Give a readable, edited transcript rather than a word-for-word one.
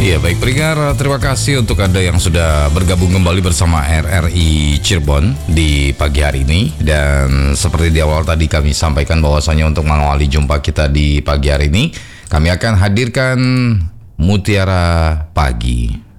Iya, baik pendengar, terima kasih untuk Anda yang sudah bergabung kembali bersama RRI Cirebon di pagi hari ini. Dan seperti di awal tadi kami sampaikan bahwasanya untuk mengawali jumpa kita di pagi hari ini, kami akan hadirkan Mutiara Pagi.